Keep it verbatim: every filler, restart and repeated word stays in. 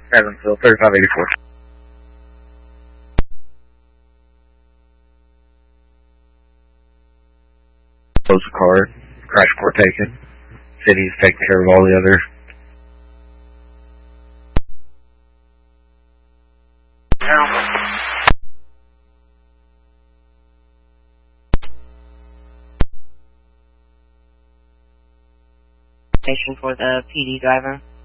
Evansville, thirty-five eighty-four. Close the car. Crash report taken. City's taking care of all the other. For the P D driver.